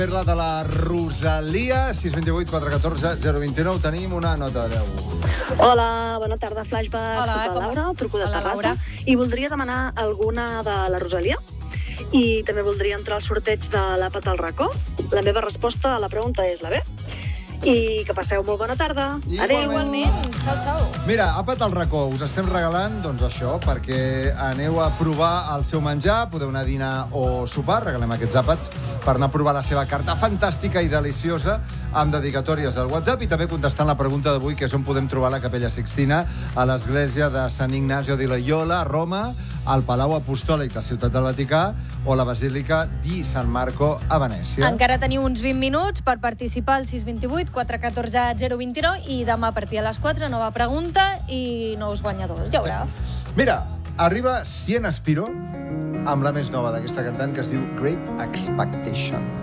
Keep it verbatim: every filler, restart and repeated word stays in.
Per la de la Rosalia, sis dos vuit quatre un quatre zero dos nou, tenim una nota de veu. Hola, bona tarda, Flashback. Hola, Soc la com... Laura, truco de Hola, Terrassa, Laura. i voldria demanar alguna de la Rosalia i també voldria entrar al sorteig de l'àpat al racó. La meva resposta a la pregunta és la B. I que passeu molt bona tarda. Adéu. Igualment. Xau, xau. Mira, àpat al racó, us estem regalant, doncs això, perquè aneu a provar el seu menjar, podeu anar a dinar o sopar, regalem aquests àpats per anar a provar la seva carta fantàstica i deliciosa, amb dedicatòries al WhatsApp, i també contestant la pregunta d'avui, que és on podem trobar la Capella Sixtina, a l'església de Sant Ignacio di Loyola, a Roma, al Palau Apostòlic de Ciutat del Vaticà o la Basílica di San Marco a Venècia. Encara teniu uns vint minuts per participar al sis dos vuit quatre un quatre zero dos nou i demà a partir de les quatre nova pregunta i nous guanyadors. Ja veurà. Mira, arriba Cien Aspiro amb la més nova d'aquesta cantant, que es diu Great Expectation.